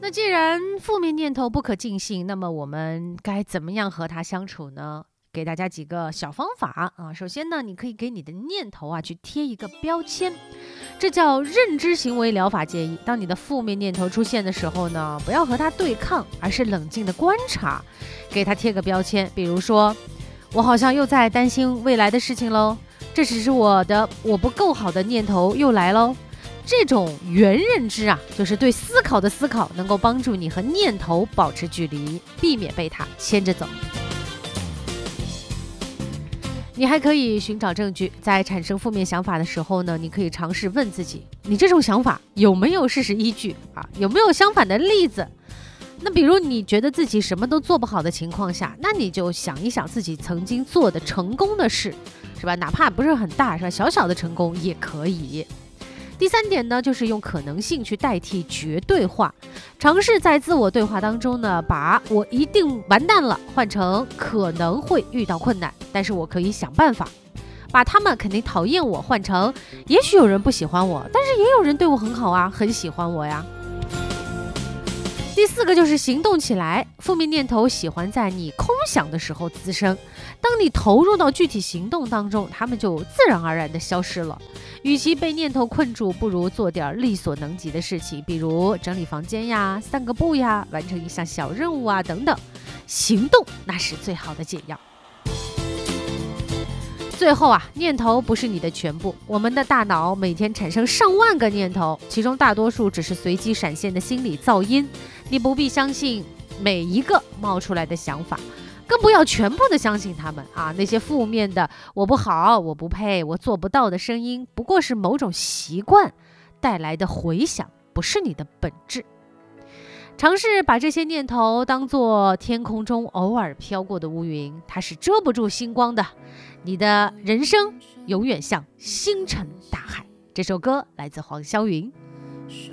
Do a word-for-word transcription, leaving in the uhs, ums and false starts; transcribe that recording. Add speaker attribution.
Speaker 1: 那既然负面念头不可尽信，那么我们该怎么样和它相处呢？给大家几个小方法啊。首先呢，你可以给你的念头啊去贴一个标签，这叫认知行为疗法建议。当你的负面念头出现的时候呢，不要和它对抗，而是冷静的观察，给它贴个标签。比如说，我好像又在担心未来的事情喽，这只是我的我不够好的念头又来喽。这种原认知啊，就是对思考的思考，能够帮助你和念头保持距离，避免被它牵着走。你还可以寻找证据，在产生负面想法的时候呢，你可以尝试问自己，你这种想法有没有事实依据啊？有没有相反的例子？那比如你觉得自己什么都做不好的情况下，那你就想一想自己曾经做的成功的事，是吧？哪怕不是很大，是吧？小小的成功也可以。第三点呢，就是用可能性去代替绝对化，尝试在自我对话当中呢，把我一定完蛋了换成可能会遇到困难，但是我可以想办法；把他们肯定讨厌我换成也许有人不喜欢我，但是也有人对我很好啊，很喜欢我呀。第四个就是行动起来，负面念头喜欢在你空想的时候滋生，当你投入到具体行动当中，它们就自然而然的消失了。与其被念头困住，不如做点力所能及的事情，比如整理房间呀、散个步呀、完成一项小任务啊等等。行动那是最好的解药。最后啊，念头不是你的全部。我们的大脑每天产生上万个念头，其中大多数只是随机闪现的心理噪音。你不必相信每一个冒出来的想法，更不要全部的相信他们啊！那些负面的“我不好”“我不配”“我做不到”的声音，不过是某种习惯带来的回响，不是你的本质。尝试把这些念头当作天空中偶尔飘过的乌云，它是遮不住星光的。你的人生永远像星辰大海。这首歌来自黄霄云。